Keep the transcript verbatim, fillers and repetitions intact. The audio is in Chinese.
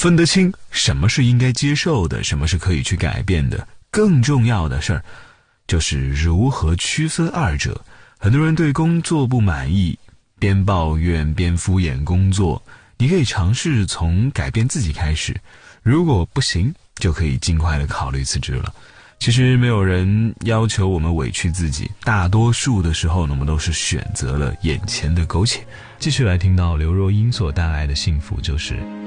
分得清什么是应该接受的，什么是可以去改变的。更重要的事儿就是如何区分二者。很多人对工作不满意，边抱怨边敷衍工作，你可以尝试从改变自己开始，如果不行就可以尽快的考虑辞职了。其实没有人要求我们委屈自己，大多数的时候呢，我们都是选择了眼前的苟且。继续来听到刘若英所带来的幸福就是